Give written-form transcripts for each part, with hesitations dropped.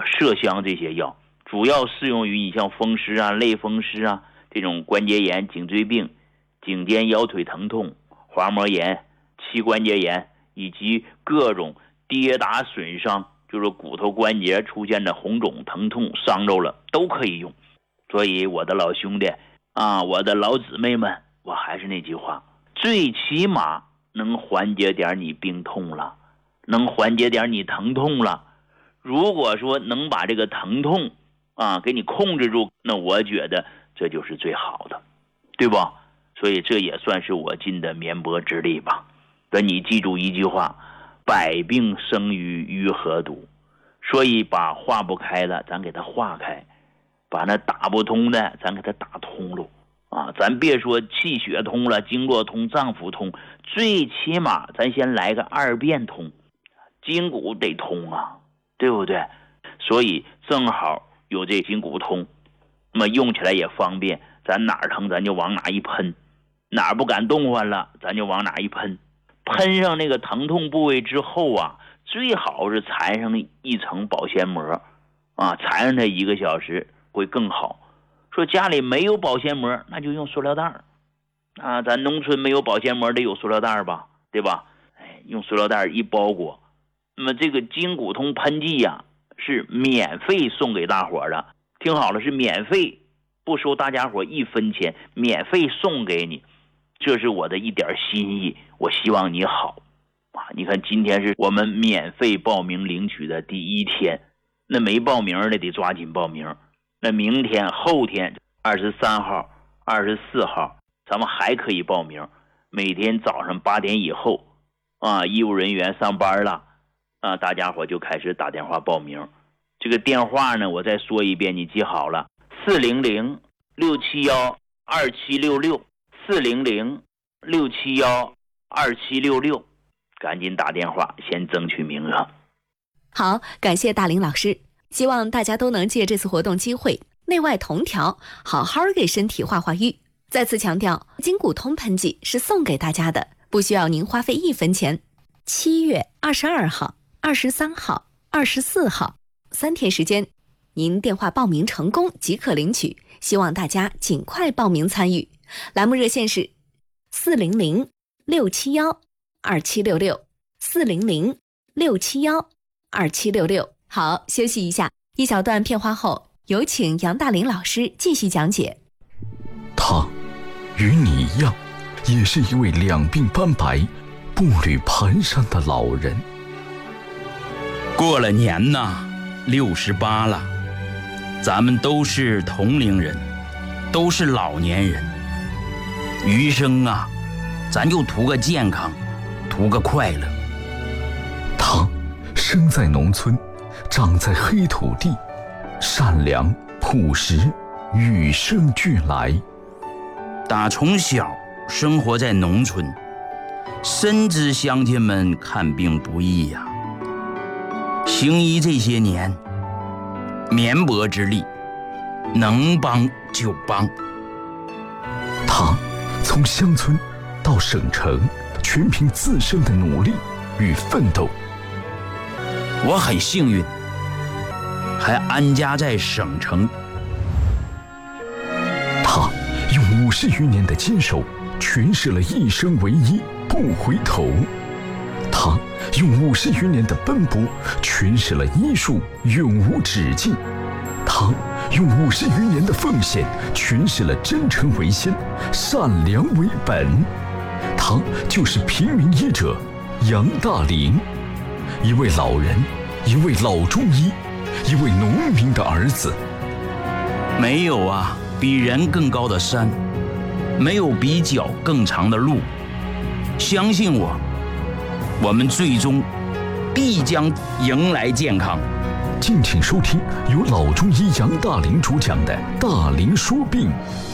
麝香这些药，主要适用于你像风湿啊、类风湿啊这种关节炎、颈椎病、颈肩腰腿疼痛、滑膜炎、膝关节炎以及各种跌打损伤，就是骨头关节出现的红肿疼痛伤着了都可以用。所以我的老兄弟啊，我的老姊妹们，我还是那句话，最起码能缓解点你病痛了，能缓解点你疼痛了。如果说能把这个疼痛啊给你控制住，那我觉得这就是最好的，对吧？所以这也算是我尽的绵薄之力吧。那你记住一句话，百病生于鱼和毒。所以把化不开了咱给它化开，把那打不通的咱给它打通了啊！咱别说气血通了、经络通、脏腑通，最起码咱先来个二遍通，筋骨得通啊，对不对？所以正好有这筋骨通，那么用起来也方便，咱哪儿疼咱就往哪一喷，哪儿不敢动换了咱就往哪一喷，喷上那个疼痛部位之后啊，最好是缠上一层保鲜膜啊，缠上它1个小时会更好。说家里没有保鲜膜，那就用塑料袋啊，咱农村没有保鲜膜得有塑料袋吧，对吧？用塑料袋一包裹。那么这个筋骨通喷剂呀，是免费送给大伙的，听好了，是免费，不收大家伙1分钱，免费送给你，这是我的一点心意，我希望你好啊！你看今天是我们免费报名领取的第1天，那没报名的得抓紧报名。那明天、后天23号、24号，咱们还可以报名。每天早上8点以后啊，医务人员上班了啊，大家伙就开始打电话报名。这个电话呢，我再说一遍，你记好了，400-671-2766，400-671-2766，赶紧打电话，先争取名额。 好，感谢大林老师，希望大家都能借这次活动机会内外同调，好好给身体化化瘀。再次强调，筋骨通喷剂是送给大家的，不需要您花费1分钱。7月22号、23号、24号3天时间，您电话报名成功即可领取，希望大家尽快报名参与。栏目热线是400-671-2766，400-671-2766。好，休息一下，一小段片花后，有请杨大林老师继续讲解。 他与你一样，也是一位两鬓斑白、步履蹒跚的老人。 过了年呐，68了，咱们都是同龄人，都是老年人。余生啊，咱就图个健康，图个快乐。 他生在农村，长在黑土地，善良朴实，与生俱来。 打从小生活在农村，深知乡亲们看病不易呀。行医这些年，绵薄之力，能帮就帮。 他从乡村到省城，全凭自身的努力与奋斗。 我很幸运，还安家在省城。 他用50余年的坚守，诠释了一生为一，不回头。他用50余年的奔波，诠释了医术永无止境。他用50余年的奉献，诠释了真诚为先，善良为本。他就是平民医者杨大林，一位老人，一位老中医，一位农民的儿子。 没有啊比人更高的山，没有比脚更长的路。相信我，我们最终必将迎来健康。 敬请收听由老中医杨大林主讲的《大林说病》。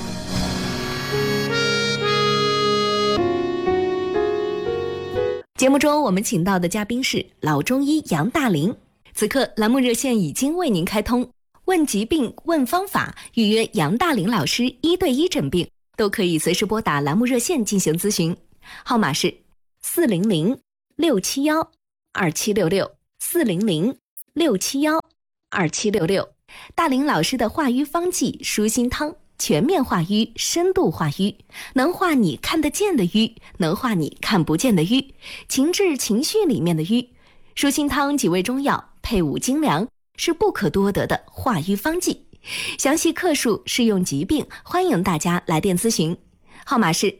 节目中我们请到的嘉宾是老中医杨大林。此刻栏目热线已经为您开通，问疾病、问方法，预约杨大林老师1对1诊病，都可以随时拨打栏目热线进行咨询，号码是400-671-2766，400-671-2766。 2766。大林老师的化瘀方剂舒心汤，全面化瘀，深度化瘀，能化你看得见的瘀，能化你看不见的瘀，情志情绪里面的瘀。舒心汤几味中药，配伍精粮，是不可多得的化瘀方剂。详细克数、适用疾病，欢迎大家来电咨询，号码是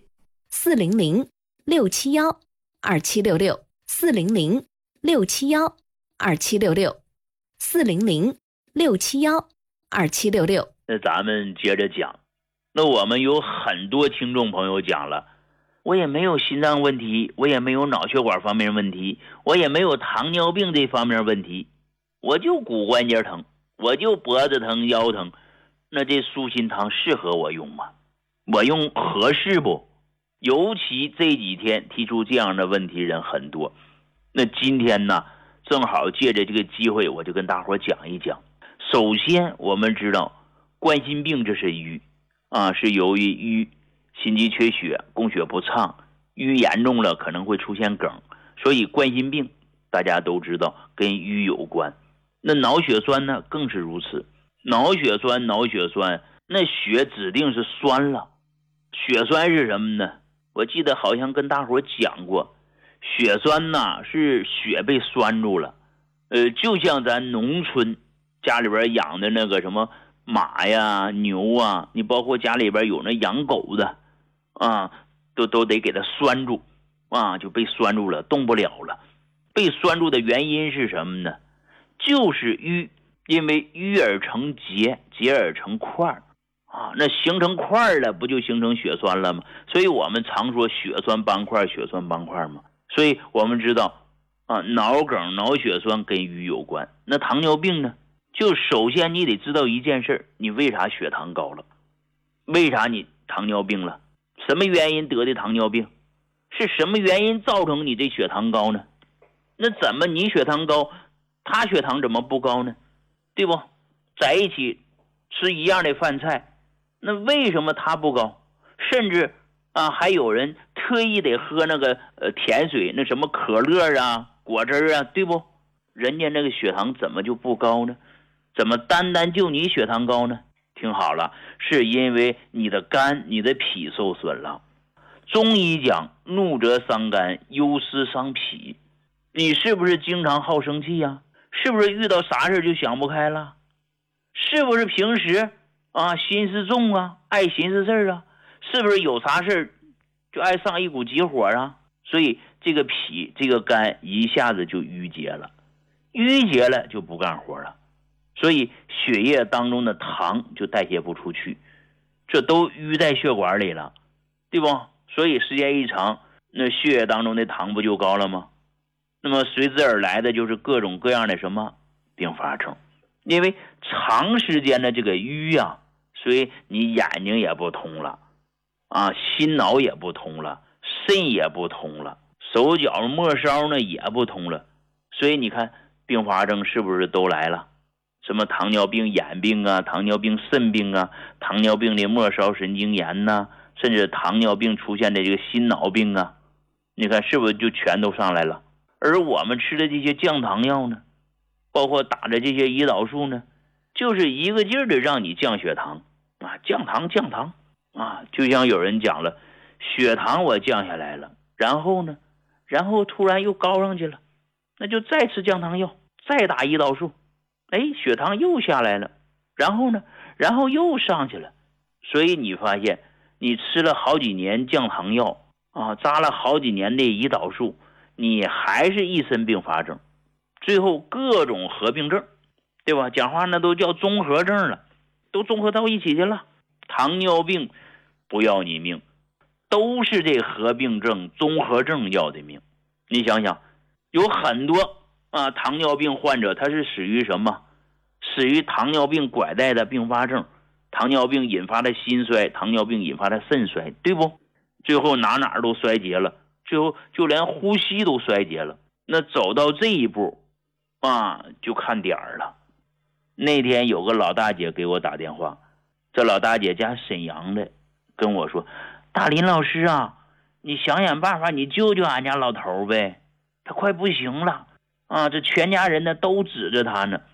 400-671-2766，400-671-2766。 那咱们接着讲，那我们有很多听众朋友讲了，我也没有心脏问题，我也没有脑血管方面问题，我也没有糖尿病这方面问题，我就骨关节疼，我就脖子疼腰疼，那这舒心汤适合我用吗？我用合适不？尤其这几天提出这样的问题人很多，那今天呢正好借着这个机会，我就跟大伙讲一讲。首先我们知道冠心病这是瘀是由于瘀心肌缺血，供血不畅，瘀严重了可能会出现梗，所以冠心病大家都知道跟瘀有关。那脑血栓呢更是如此，脑血栓那血指定是栓了。血栓是什么呢？我记得好像跟大伙讲过，血栓呢是血被栓住了，就像咱农村家里边养的那个什么马呀牛啊，你包括家里边有那养狗的都得给它栓住就被栓住了，动不了了。被栓住的原因是什么呢？就是瘀，因为瘀而成结，结而成块那形成块了，不就形成血栓了吗？所以我们常说血栓斑块，血栓斑块嘛。所以我们知道脑梗、脑血栓跟瘀有关。那糖尿病呢？就首先你得知道一件事，你为啥血糖高了？为啥你糖尿病了？什么原因得的糖尿病？是什么原因造成你这血糖高呢？那怎么你血糖高，他血糖怎么不高呢？对不？在一起吃一样的饭菜，那为什么他不高？甚至还有人特意得喝那个甜水，那什么可乐果汁对不？人家那个血糖怎么就不高呢？怎么单单就你血糖高呢？听好了，是因为你的肝、你的脾受损了。中医讲怒则伤肝，忧思伤脾。你是不是经常好生气呀？是不是遇到啥事就想不开了？是不是平时心思重爱寻思事是不是有啥事就爱上一股急火所以这个脾这个肝一下子就淤结了，淤结了就不干活了，所以血液当中的糖就代谢不出去，这都淤在血管里了，对不？所以时间一长，那血液当中的糖不就高了吗？那么随之而来的就是各种各样的什么并发症。因为长时间的这个瘀所以你眼睛也不通了心脑也不通了，肾也不通了，手脚末梢呢也不通了，所以你看并发症是不是都来了？什么糖尿病眼病糖尿病肾病糖尿病的末梢神经炎甚至糖尿病出现的这个心脑病你看是不是就全都上来了？而我们吃的这些降糖药呢，包括打的这些胰岛素呢，就是一个劲儿的让你降血糖降糖就像有人讲了，血糖我降下来了，然后呢突然又高上去了，那就再吃降糖药，再打胰岛素，血糖又下来了，然后又上去了。所以你发现你吃了好几年降糖药扎了好几年的胰岛素，你还是一身并发症，最后各种合并症，对吧？讲话那都叫综合症了，都综合到一起去了。糖尿病不要你命，都是这合并症综合症要的命。你想想，有很多糖尿病患者他是死于什么？死于糖尿病拐带的并发症，糖尿病引发的心衰，糖尿病引发的肾衰，对不？最后哪都衰竭了，最后就连呼吸都衰竭了。那走到这一步就看点儿了。那天有个老大姐给我打电话，这老大姐家沈阳的，跟我说，大林老师你想办法，你救救俺家老头呗，他快不行了这全家人呢都指着他呢，